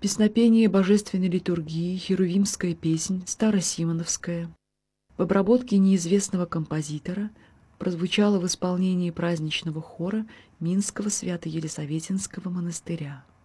Песнопение божественной литургии, херувимская песнь, старосимоновская, в обработке неизвестного композитора, прозвучала в исполнении праздничного хора Минского Свято-Елисаветинского монастыря.